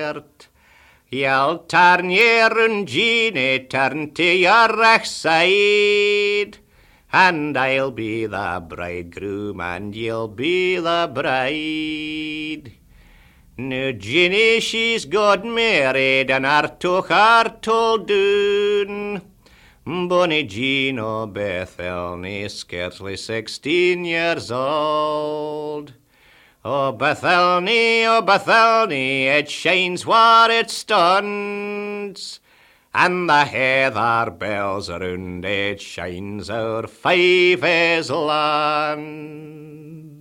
shirt. You'll turn your own Jeannie, turn to your right side, and I'll be the bridegroom, and you'll be the bride. Now Jeannie, she's got married, and her took her told doon. Bonnie Jean o' Bethelny, scarcely 16 years old. Oh, Bethelny, it shines where it stands, and the heather bells around it shines our 5 years land.